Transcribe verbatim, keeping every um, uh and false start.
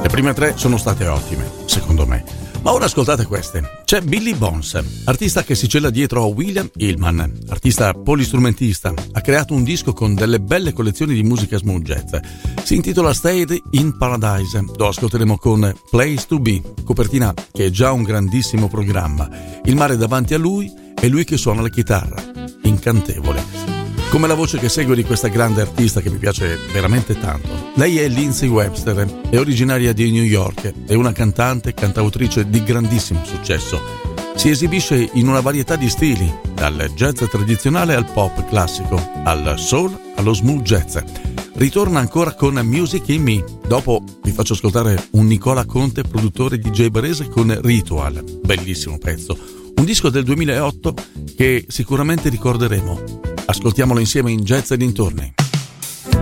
Le prime tre sono state ottime, secondo me. Ma ora ascoltate queste. C'è Billy Bones, artista che si cela dietro a William Hillman, artista polistrumentista. Ha creato un disco con delle belle collezioni di musica smooth jazz. Si intitola Stayed in Paradise. Lo ascolteremo con Place to Be, copertina che è già un grandissimo programma. Il mare davanti a lui e lui che suona la chitarra. Incantevole. Come la voce che segue di questa grande artista che mi piace veramente tanto. Lei è Lindsay Webster, è originaria di New York, è una cantante e cantautrice di grandissimo successo. Si esibisce in una varietà di stili, dal jazz tradizionale al pop classico, al soul, allo smooth jazz. Ritorna ancora con Music in Me. Dopo vi faccio ascoltare un Nicola Conte, produttore di D J barese, con Ritual, bellissimo pezzo. Un disco del duemilaotto che sicuramente ricorderemo. Ascoltiamolo insieme in Jazz e dintorni.